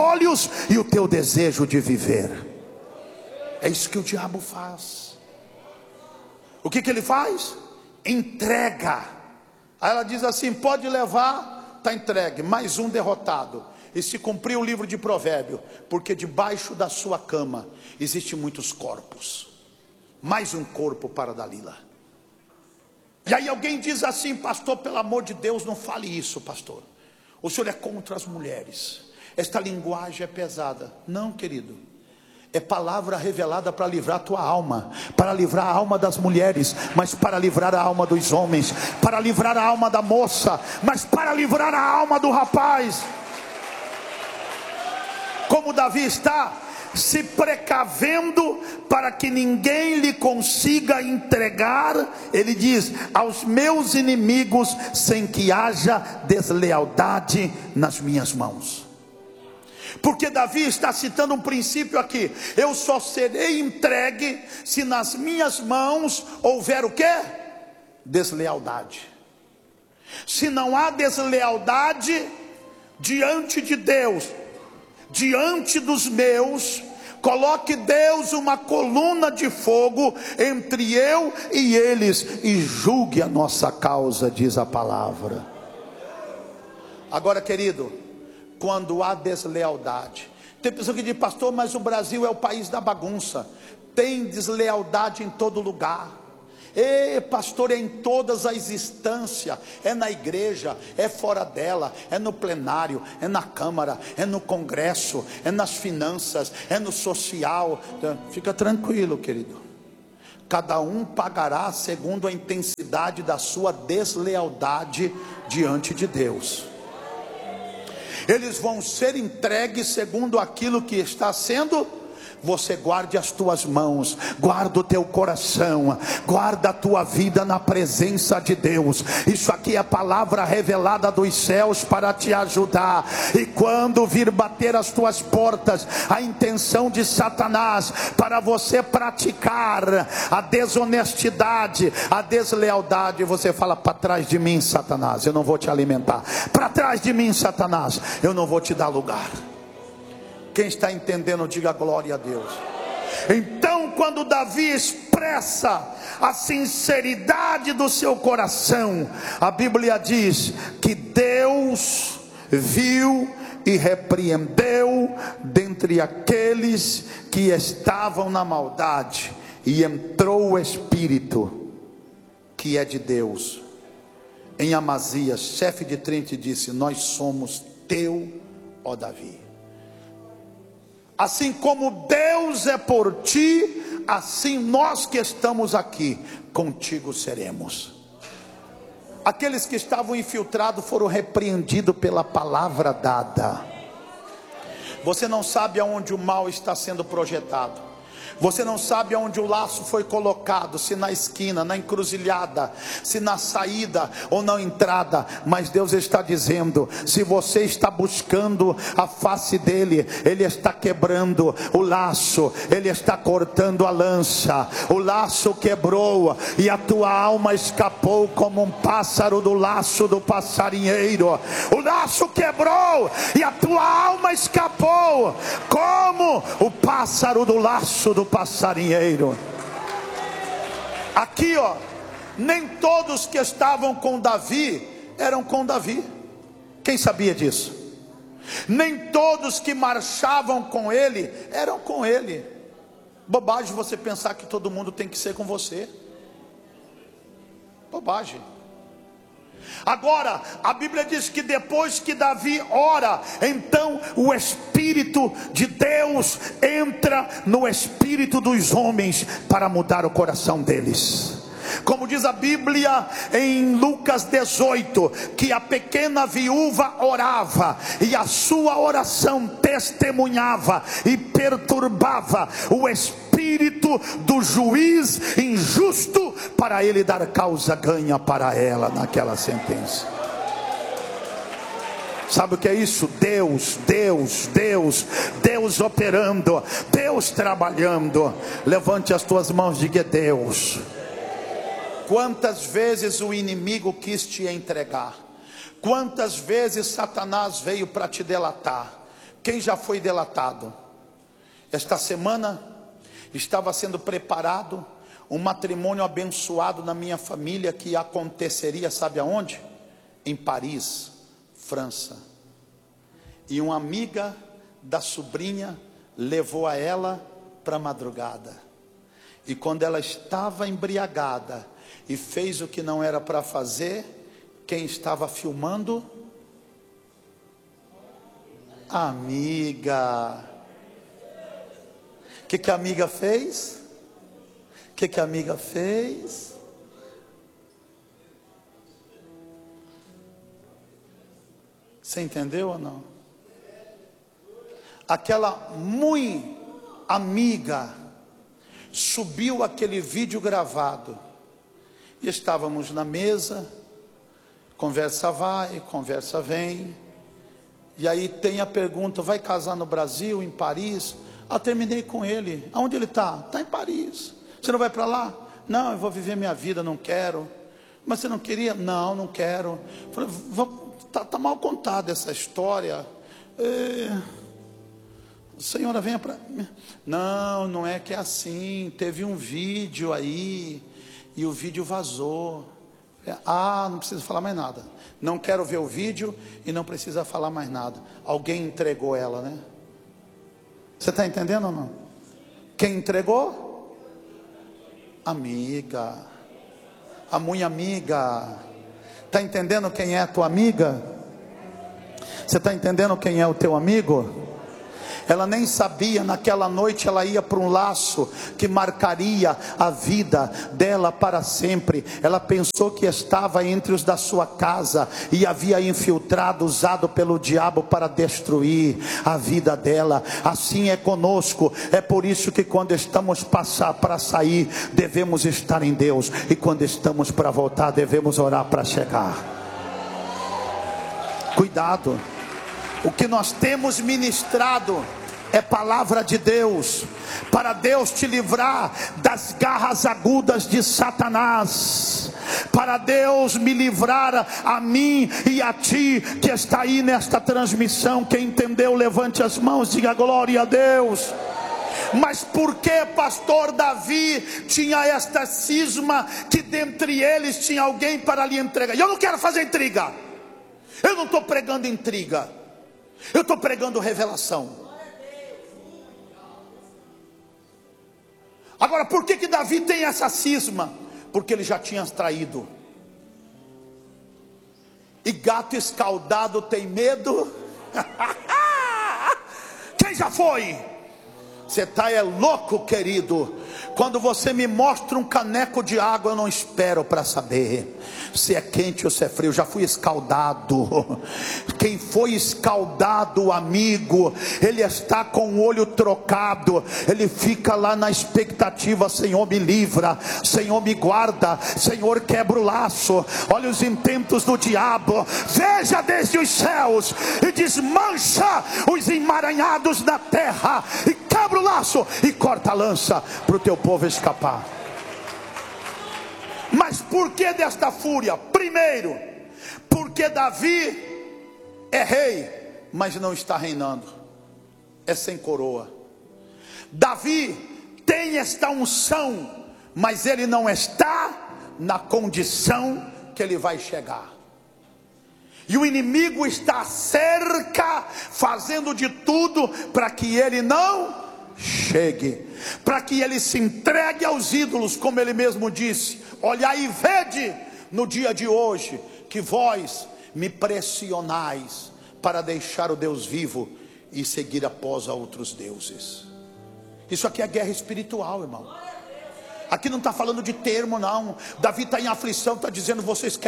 olhos e o teu desejo de viver. É isso que o diabo faz. O que ele faz? Entrega. Aí ela diz assim: pode levar, está entregue. Mais um derrotado. E se cumpriu o livro de Provérbio, porque debaixo da sua cama existem muitos corpos. Mais um corpo para Dalila. E aí alguém diz assim: pastor, pelo amor de Deus, não fale isso, pastor. O senhor é contra as mulheres. Esta linguagem é pesada. Não, querido. É palavra revelada para livrar a tua alma, para livrar a alma das mulheres, mas para livrar a alma dos homens, para livrar a alma da moça, mas para livrar a alma do rapaz. Como Davi está se precavendo para que ninguém lhe consiga entregar, ele diz: aos meus inimigos, sem que haja deslealdade nas minhas mãos. Porque Davi está citando um princípio aqui: eu só serei entregue se nas minhas mãos houver o quê? Deslealdade. Se não há deslealdade diante de Deus, diante dos meus, coloque Deus uma coluna de fogo entre eu e eles, e julgue a nossa causa, diz a palavra. Agora, querido, quando há deslealdade, tem pessoa que diz: pastor, mas o Brasil é o país da bagunça. Tem deslealdade em todo lugar. Pastor, é em todas as instâncias, é na igreja, é fora dela, é no plenário, é na câmara, é no congresso, é nas finanças, é no social. Fica tranquilo, querido. Cada um pagará segundo a intensidade da sua deslealdade diante de Deus. Eles vão ser entregues segundo aquilo que está sendo. Você guarde as tuas mãos, guarda o teu coração, guarda a tua vida na presença de Deus. Isso aqui é a palavra revelada dos céus para te ajudar. E quando vir bater as tuas portas a intenção de Satanás para você praticar a desonestidade, a deslealdade, você fala: para trás de mim, Satanás, eu não vou te alimentar. Para trás de mim, Satanás, eu não vou te dar lugar. Quem está entendendo, diga glória a Deus. Então, quando Davi expressa a sinceridade do seu coração, a Bíblia diz que Deus viu e repreendeu dentre aqueles que estavam na maldade, e entrou o Espírito que é de Deus em Amazias, chefe de 30, e disse: nós somos teu, ó Davi. Assim como Deus é por ti, assim nós que estamos aqui, contigo seremos. Aqueles que estavam infiltrados foram repreendidos pela palavra dada. Você não sabe aonde o mal está sendo projetado. Você não sabe aonde o laço foi colocado, se na esquina, na encruzilhada, se na saída ou na entrada. Mas Deus está dizendo: se você está buscando a face dele, ele está quebrando o laço, ele está cortando a lança. O laço quebrou e a tua alma escapou como um pássaro do laço do passarinheiro. O laço quebrou e a tua alma escapou como o pássaro do laço do passarinheiro. Aqui, ó, nem todos que estavam com Davi eram com Davi. Quem sabia disso? Nem todos que marchavam com ele eram com ele. Bobagem você pensar que todo mundo tem que ser com você. Bobagem. Agora, a Bíblia diz que depois que Davi ora, então o Espírito de Deus entra no espírito dos homens para mudar o coração deles. Como diz a Bíblia em Lucas 18, que a pequena viúva orava, e a sua oração testemunhava e perturbava o espírito do juiz injusto, para ele dar causa ganha para ela naquela sentença. Sabe o que é isso? Deus operando, Deus trabalhando. Levante as tuas mãos e diga: Deus. Quantas vezes o inimigo quis te entregar? Quantas vezes Satanás veio para te delatar? Quem já foi delatado? Esta semana estava sendo preparado um matrimônio abençoado na minha família, que aconteceria, sabe aonde? Em Paris, França. E uma amiga da sobrinha levou a ela para a madrugada. E quando ela estava embriagada e fez o que não era para fazer, quem estava filmando? A amiga. O que a amiga fez? O que a amiga fez? Você entendeu ou não? Aquela muito amiga subiu aquele vídeo gravado. E estávamos na mesa, conversa vai, conversa vem. E aí tem a pergunta: vai casar no Brasil, em Paris? Terminei com ele. Aonde ele está? Está em Paris. Você não vai para lá? Não, eu vou viver minha vida, não quero. Mas você não queria? Não, não quero. Falei, tá mal contada essa história. Senhora, venha para... Não, não é que é assim. Teve um vídeo aí e o vídeo vazou. Não precisa falar mais nada. Não quero ver o vídeo e não precisa falar mais nada. Alguém entregou ela, né? Você está entendendo ou não? Quem entregou? Amiga. A minha amiga. Está entendendo quem é a tua amiga? Você está entendendo quem é o teu amigo? Ela nem sabia, naquela noite ela ia para um laço que marcaria a vida dela para sempre. Ela pensou que estava entre os da sua casa e havia infiltrado, usado pelo diabo para destruir a vida dela. Assim é conosco. É por isso que quando estamos para sair, devemos estar em Deus, e quando estamos para voltar, devemos orar para chegar. Cuidado. O que nós temos ministrado é palavra de Deus, para Deus te livrar das garras agudas de Satanás, para Deus me livrar a mim e a ti que está aí nesta transmissão. Quem entendeu, levante as mãos, diga glória a Deus. Mas por que pastor Davi tinha esta cisma, que dentre eles tinha alguém para lhe entregar? E eu não quero fazer intriga, eu não estou pregando intriga, eu estou pregando revelação. Agora, por que Davi tem essa cisma? Porque ele já tinha traído. E gato escaldado tem medo? Quem já foi? Você está louco, querido. Quando você me mostra um caneco de água, eu não espero para saber se é quente ou se é frio. Já fui escaldado. Quem foi escaldado, amigo, ele está com o olho trocado. Ele fica lá na expectativa: Senhor, me livra, Senhor, me guarda, Senhor, quebra o laço. Olha os intentos do diabo. Veja desde os céus e desmancha os emaranhados da terra, e quebra o laço e corta a lança para o teu povo escapar. Mas por que desta fúria? Primeiro, porque Davi é rei, mas não está reinando, é sem coroa. Davi tem esta unção, mas ele não está na condição que ele vai chegar. E o inimigo está cerca, fazendo de tudo para que ele não chegue, para que ele se entregue aos ídolos, como ele mesmo disse: olhai e vede no dia de hoje que vós me pressionais para deixar o Deus vivo e seguir após a outros deuses. Isso aqui é guerra espiritual, irmão. Aqui não está falando de termo, não. Davi está em aflição, está dizendo: vocês querem